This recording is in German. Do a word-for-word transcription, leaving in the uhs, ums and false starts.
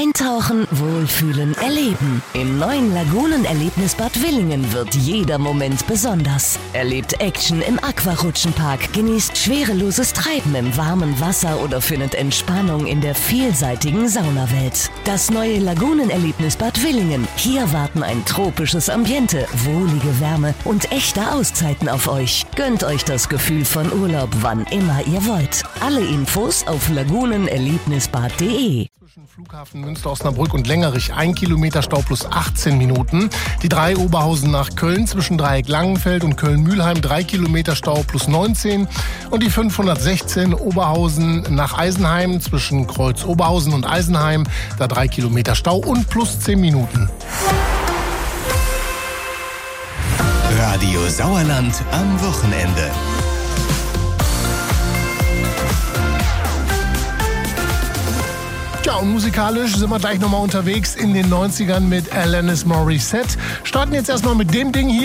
Eintauchen, wohlfühlen, erleben. Im neuen Lagunenerlebnisbad Willingen wird jeder Moment besonders. Erlebt Action im Aquarutschenpark, genießt schwereloses Treiben im warmen Wasser oder findet Entspannung in der vielseitigen Saunawelt. Das neue Lagunenerlebnisbad Willingen. Hier warten ein tropisches Ambiente, wohlige Wärme und echte Auszeiten auf euch. Gönnt euch das Gefühl von Urlaub, wann immer ihr wollt. Alle Infos auf lagunenerlebnisbad punkt de. Zwischen Flughafen Münster-Osnabrück und Längerich ein Kilometer Stau plus achtzehn Minuten. Die drei Oberhausen nach Köln zwischen Dreieck Langenfeld und Köln-Mühlheim drei Kilometer Stau plus neunzehn. Und die fünfhundertsechzehn Oberhausen nach Eisenheim zwischen Kreuz Oberhausen und Eisenheim, da drei Kilometer Stau und plus zehn Minuten. Radio Sauerland am Wochenende. Ja, und musikalisch sind wir gleich nochmal unterwegs in den neunzigern mit Alanis Morissette. Starten jetzt erstmal mit dem Ding hier.